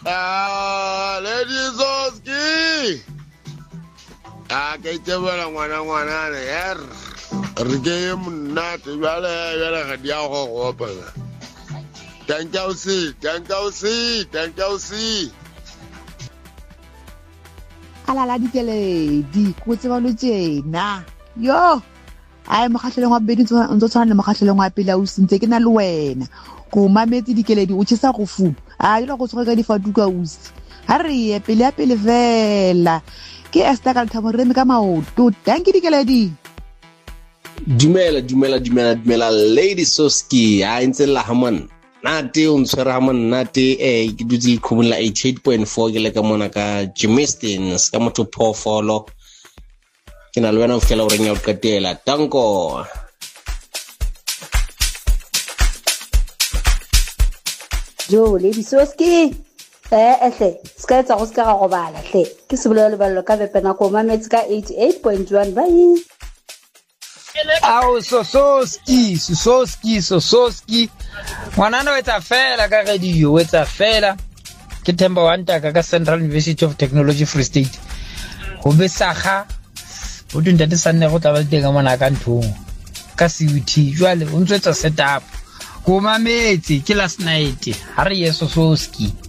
Ladies Oski. Ke tsebela ngwana ne yer. Re ke monnate bale ga dia go gopela. Thank you see. Alala dikele di go tseba lo tsena. Yo. Ai mogatlheleng wa bedi ntse tshwana le mogatlheleng wa pele o sentse ke na le wena. Go mametse dikeledi o tshisa go fu. A ile go tsoga ka difatuka usi. Ha re ye pele ya pele vela. Ke Esther ka thamoreme ka maoto. Thank you dikeledi. Dumela Lady Soski a ntse la hamon. Nate o ntshwere hamon nate ke dutse le khumula 88.4 ke le ka mona ka Jimistin ska motho phofolo. Ke na le wena o fela o reng ya o qetela. Tanko. Jo Lady Soski hle ska etsa go ska go bala hle ke se bolelo ballo ka bepena ko mametse ka 88.1 bye. Ao Sososki ngwana no etsa fela ka radio etsa fela ke Themba Wantaka ka Central University of Technology Free State go besaga o dintate sanne go tla ba teng mona ka nthong ka CUT jwale o ntsetsa setup go mametse ke last night ha re ye Sososki.